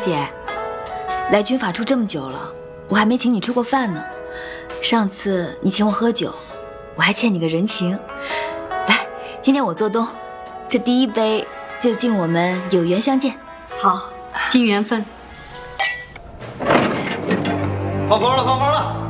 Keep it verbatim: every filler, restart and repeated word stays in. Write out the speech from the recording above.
姐，来军法处这么久了，我还没请你吃过饭呢。上次你请我喝酒，我还欠你个人情。来，今天我做东，这第一杯就敬我们有缘相见。 好，敬缘分。 放风了，放风了！